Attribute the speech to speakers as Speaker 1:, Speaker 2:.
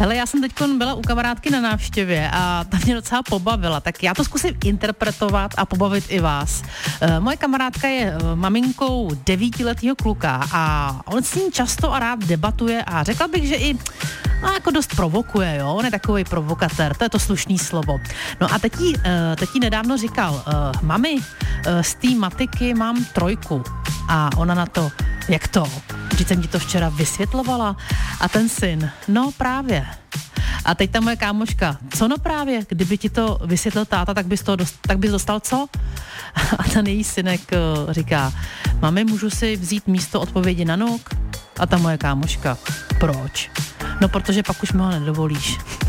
Speaker 1: Hele, já jsem teď byla u kamarádky na návštěvě a ta mě docela pobavila, tak já to zkusím interpretovat a pobavit i vás. Moje kamarádka je maminkou 9letého kluka a on s ním často a rád debatuje a řekla bych, že i jako dost provokuje, jo, on je takový provokatér, to je to slušný slovo. No a teď jí nedávno říkal, mami, z té matiky mám 3 a ona na to, jak to? Vždyť jsem ti to včera vysvětlovala. A ten syn, no právě. A teď ta moje kámoška, co no právě, kdyby ti to vysvětlil táta, tak bys dostal co? A ten její synek říká, mami, můžu si vzít místo odpovědi na NUK? A ta moje kámoška, proč? No, protože pak už mi ho nedovolíš.